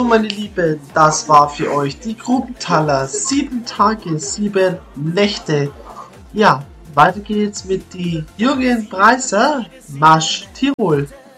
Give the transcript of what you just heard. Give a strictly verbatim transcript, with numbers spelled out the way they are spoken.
Meine Lieben, das war für euch die Gruppenthaler. Sieben Tage, sieben Nächte. Ja, weiter geht's mit die Jürgen Preiser, Marsch Tirol.